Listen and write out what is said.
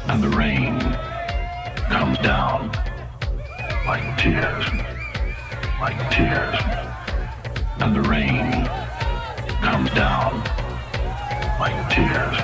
and the rain comes down like tears, and the rain comes down like tears.